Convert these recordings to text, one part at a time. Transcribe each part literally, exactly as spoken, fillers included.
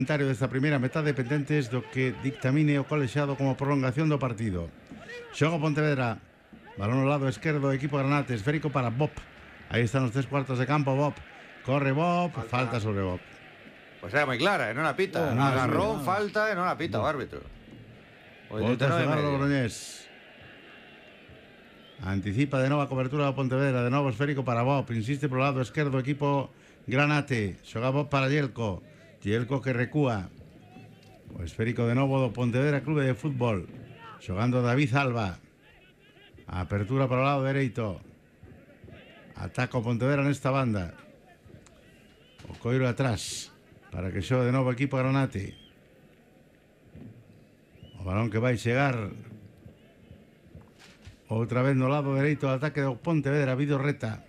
desta primeira metade pendentes do que dictamine o colexiado como prolongación do partido. Xoga Pontevedra, balón ao lado esquerdo, equipo Granate, esférico para Bob. Aí están os tres cuartos de campo, Bob. Corre Bob, falta, falta sobre Bob. Pues era moi clara, e non a pita. Oh, agarrón, no, falta e non a pita no. O árbitro. Volta a xogar o Logroñés. Anticipa de novo a cobertura da Pontevedra, de novo esférico para Bob, insiste pro lado esquerdo, equipo Granate. Xoga Bob para Yelko. Yelko que recúa. O esférico de novo do Pontevedra Clube de Fútbol. Xogando David Alba. A apertura para o lado dereito. Ataca o Pontevedra nesta banda. O Coiro atrás para que xogue de novo o equipo Granate. O balón que vai chegar outra vez no lado dereito do ataque do Pontevedra. Vidorreta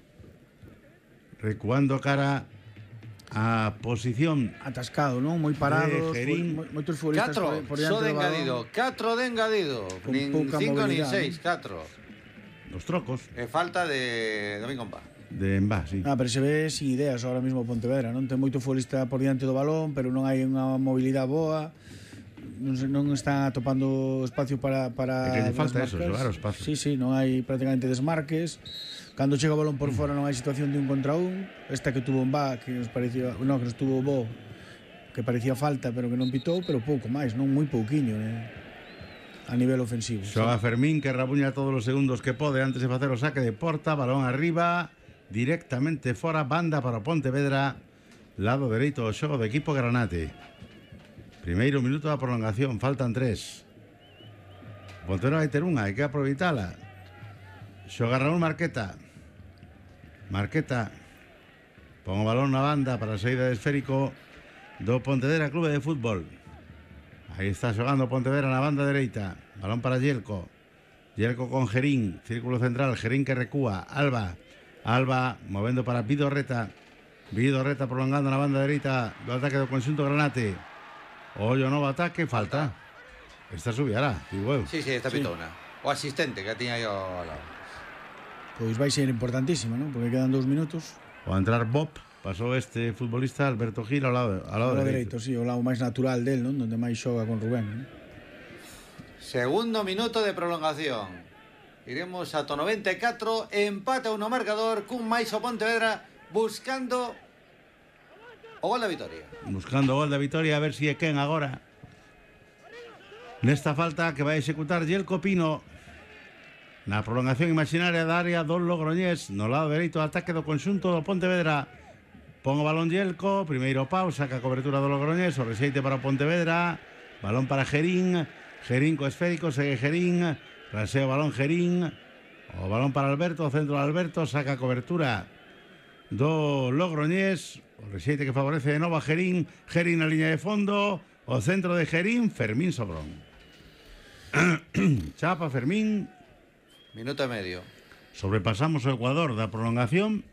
recuando cara a posición atascado, non? Moi parados, moitos futbolistas por, por diante do balón. Catro, só de engadido, catro de engadido, nin cinco nin seis, catro. Os trocos. E falta de Domingo Embá. De Embá, sí. Ah, pero se ve sin ideas ahora mismo Pontevedra, non? Ten moito futbolista por diante do balón, pero non hai unha mobilidade boa. Non, se, non está atopando espacio para para é que lle falta eso, xogar o espacio. Sí, sí, non hai prácticamente desmarques. Cando chega o balón por fora non hai situación de un contra un. Esta que tuvo Embá, que nos parecía, non, que nos tuvo Bo, que parecía falta, pero que non pitou, pero pouco máis, non moi pouquiño, eh, a nivel ofensivo. Xoga sí. Fermín, que rabuña todos os segundos que pode antes de facer o saque de porta, balón arriba, directamente fora, banda para o Pontevedra, lado dereito do xogo do equipo Granate. Primeiro minuto da prolongación, faltan tres. O Pontevedra vai ter unha, hai que aproveitala. Xoga Raúl Marqueta. Marqueta pon o balón na banda para a saída de esférico do Pontevedra Clube de Fútbol. Aí está xogando Pontevedra na banda dereita. Balón para Yelko. Yelko con Gerín, círculo central, Gerín que recúa. Alba, Alba movendo para Vidorreta. Vidorreta prolongando na banda dereita do ataque do conxunto Granate. Ollo novo ataque, falta. Esta subiará, digo eu. Sí, sí, esta pitona. Sí. O asistente que tiña aí ao lado. Pois vai ser importantísimo, non? Porque quedan dous minutos. O entrar Bob, pasou este futbolista Alberto Gil ao lado, ao lado dereito. dereito. Sí, o lado máis natural del, non? Donde máis xoga con Rubén, non? Segundo minuto de prolongación. Iremos ata noventa e catro, empate a uno marcador, cun máis o Pontevedra buscando o gol da vitoria. Buscando o gol da vitoria, a ver se si é quen agora. Nesta falta que vai executar Yelko Pino. Na prolongación imaginaria da área do Logroñés, no lado dereito do ataque do conxunto do Pontevedra. Pon o balón Yelko, primeiro pau, saca a cobertura do Logroñés, o rexeite para o Pontevedra, balón para Gerín, Gerín co esférico, segue Gerín, rasea o balón Gerín, o balón para Alberto, o centro de Alberto, saca a cobertura do Logroñés, o rexeite que favorece de novo a Gerín, Gerín na liña de fondo, o centro de Gerín, Fermín Sobrón. Chapa Fermín. Minuto e medio. Sobrepasamos o Ecuador da prolongación.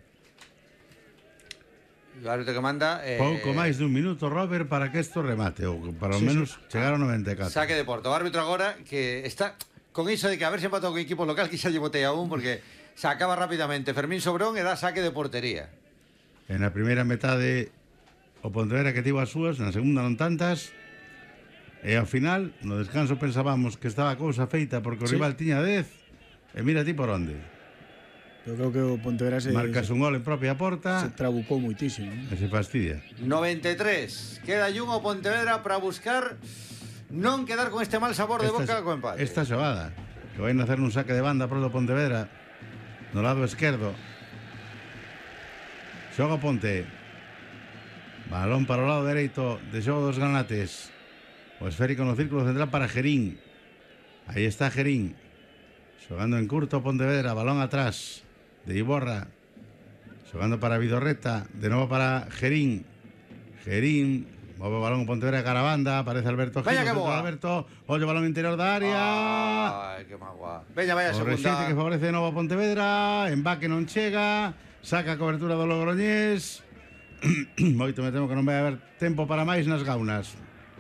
O árbitro que manda eh... pouco máis dun minuto, Robert, para que isto remate, ou para ao sí, menos sí. chegar ao noventa e catro. Saque de porta. O árbitro agora que está con iso de que a ver se empata o equipo local, que xa lle botei a un, porque se acaba rapidamente Fermín Sobrón e dá saque de portería. En a primeira metade o Pontevedra que tivo as súas, na segunda non tantas. E ao final, no descanso pensábamos que estaba a cousa feita porque o sí. rival tiña dez. E mira ti por onde. Eu creo que o Pontevedra se... Marcas un gol en propia porta. Se trabucou moitísimo. E se fastidia. noventa e tres. Queda un o Pontevedra para buscar non quedar con este mal sabor de boca co empate. Esta xogada, que vai nacer un saque de banda pro do Pontevedra, no lado esquerdo. Xoga Ponte. Balón para o lado dereito de xogo dos Granates. O esférico no círculo central para Gerín. Aí está Gerín. Xogando en curto Pontevedra, balón atrás de Iborra, xogando para Vidorreta, de novo para Gerín. Gerín, move o balón Pontevedra cara a banda, aparece Alberto Gil, Alberto, ollo balón interior da área. Ai, que magua. Veña, vaya segunda. O rexeite que favorece de novo a Pontevedra, embaque non chega, saca a cobertura do Logroñés. Moito me temo que non vai haber tempo para máis nas gaunas.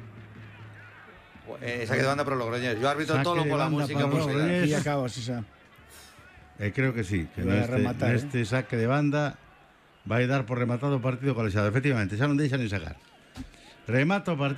Eh, saque de banda para o Logroñés. Yo árbitro todo pola música posible. E acabas esa. Eh, creo que sí, que neste, rematar, neste eh? saque de banda vai dar por rematado o partido colexiado. Efectivamente, xa non deixa ni sacar. Remata o partido.